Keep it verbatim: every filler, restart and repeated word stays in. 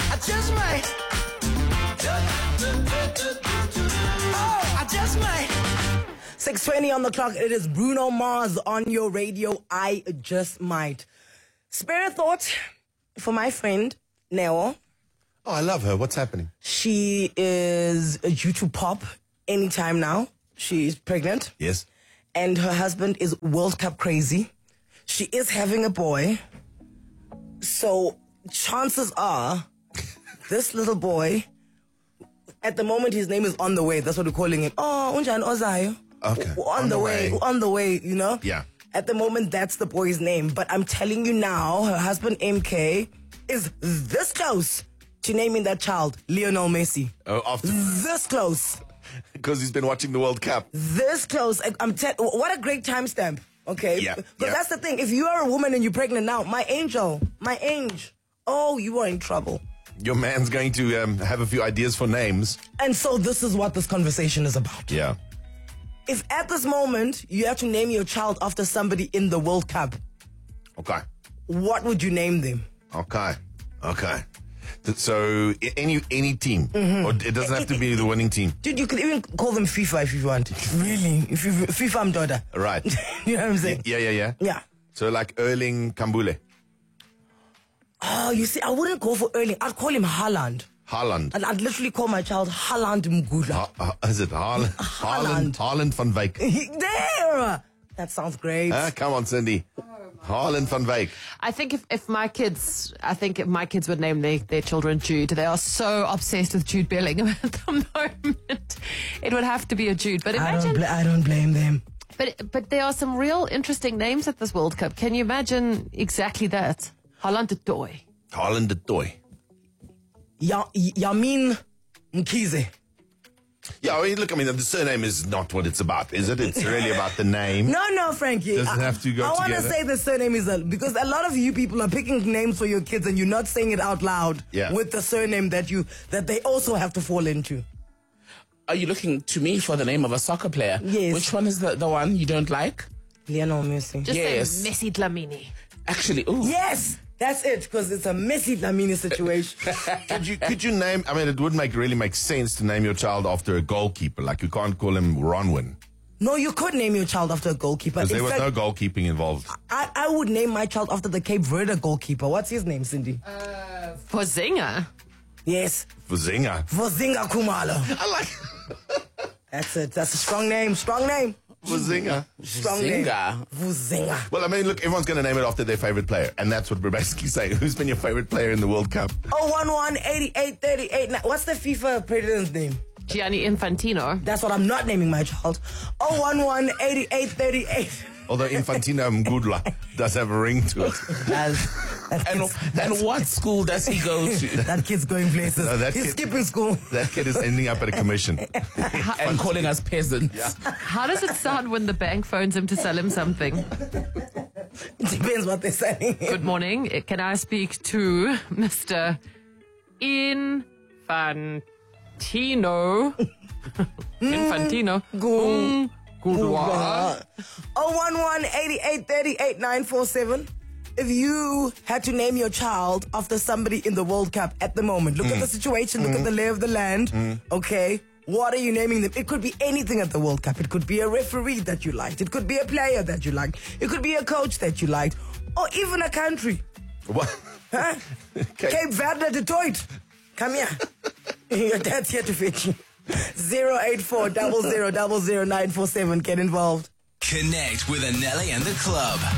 I just might. Oh, I just might. six twenty on the clock. It is Bruno Mars on your radio. I just might. Spare thought for my friend, Neo. Oh, I love her. What's happening? She is due to pop anytime now. She's pregnant. Yes. And her husband is World Cup crazy. She is having a boy. So chances are this little boy, at the moment his name is On the Way. That's what we're calling him. Oh, unjani ozayo. Okay. On, on the, the way. way. On the way, you know? Yeah. At the moment, that's the boy's name. But I'm telling you now, her husband M K is this close to naming that child Lionel Messi. Oh, after this close. Because he's been watching the World Cup. This close. I, I'm te- what a great timestamp. Okay? Yeah. Because yeah. that's the thing. If you are a woman and you're pregnant now, my angel, my angel, oh, you are in trouble. Your man's going to um, have a few ideas for names. And so this is what this conversation is about. Yeah. If at this moment you have to name your child after somebody in the World Cup, okay, what would you name them? Okay, okay. So any any team, mm-hmm. or it doesn't have to be the winning team. Dude, you could even call them FIFA if you want. Really, if you FIFA Mdoda. Right. You know what I'm saying? Yeah, yeah, yeah. Yeah. So like Erling Kambule. Oh, you see, I wouldn't go for Erling. I'd call him Haaland. Haaland. And I'd literally call my child Haaland Mgula. Ha- ha- is it Haaland? Haaland. Haaland van Wyk. There! That sounds great. Uh, come on, Cindy. Haaland van Wyk. I think if, if my kids, I think if my kids would name their, their children Jude, they are so obsessed with Jude Bellingham at the moment. It would have to be a Jude. But imagine, I don't, bl- I don't blame them. But but there are some real interesting names at this World Cup. Can you imagine exactly that? Haaland de Toy. Haaland de Toy. Ya- Yamin Mkhize. Yeah, I mean, look, I mean, the surname is not what it's about, is it? It's really about the name. No, no, Frankie. Does it I, have to go I together? want to say the surname is, a, because a lot of you people are picking names for your kids and you're not saying it out loud yeah. with the surname that you that they also have to fall into. Are you looking to me for the name of a soccer player? Yes. Which one is the, the one you don't like? Lionel Messi. Just yes. say Messi Dlamini. Actually, ooh. Yes! That's it, because it's a Messi Dlamini situation. could you could you name? I mean, it would make really make sense to name your child after a goalkeeper. Like you can't call him Ronwin. No, you could name your child after a goalkeeper. Because there In was fact, no goalkeeping involved. I, I would name my child after the Cape Verde goalkeeper. What's his name, Cindy? Uh, Vozinga. Yes. Vozinga. Vozinga Khumalo. I like. That's it. That's a strong name. Strong name. Vozinga. Strong Vuzinga. name. Vuzinga. Well, I mean, look, everyone's going to name it after their favorite player, and that's what we're basically saying. Who's been your favorite player in the World Cup? oh one one, eighty-eight, thirty-eight. What's the FIFA president's name? Gianni Infantino. That's what I'm not naming my child. oh one one, eighty-eight, thirty-eight. Although Infantino Mgudla does have a ring to it. That's, that And, kid's, and what school does he go to? that kid's going places. No, that He's kid- skipping school. That kid is ending up at a commission. And calling us peasants. How does it sound when the bank phones him to sell him something? It depends what they're saying. Good morning. Can I speak to Mister Infantino? Infantino. Go. Gudwa. oh one one, eighty-eight, thirty-eight, nine four seven. If you had to name your child after somebody in the World Cup at the moment, look mm. at the situation, look mm. at the lay of the land, mm. okay? What are you naming them? It could be anything at the World Cup. It could be a referee that you liked. It could be a player that you liked. It could be a coach that you liked. Or even a country. What? Huh? Okay. Cape Verde, Detroit. Come here. Your dad's here to fetch you. zero eight four, zero zero zero zero nine four seven. Get involved. Connect with Anelli and the club.